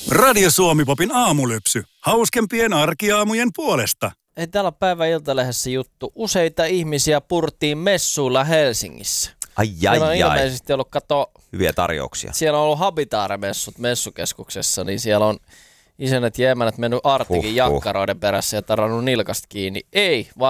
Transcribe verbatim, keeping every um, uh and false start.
Radio Suomi-popin aamulypsy. Hauskempien arkiaamujen puolesta. Ei, täällä on päivän Iltalehdessä juttu. Useita ihmisiä purtiin messuilla Helsingissä. Ai ai siellä on ai. ilmeisesti ollut, kato, hyviä tarjouksia. siellä on ollut Habitaare-messut messukeskuksessa, niin siellä on isännät ja emänät mennyt Artikin Huhhuh. jakkaroiden perässä ja tarannut nilkasta kiinni. Ei, vaan